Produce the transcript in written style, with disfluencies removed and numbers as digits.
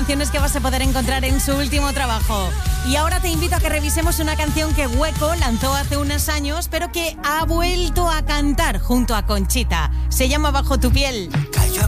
canciones que vas a poder encontrar en su último trabajo. Y ahora te invito a que revisemos una canción que Hueco lanzó hace unos años, pero que ha vuelto a cantar junto a Conchita. Se llama Bajo tu piel.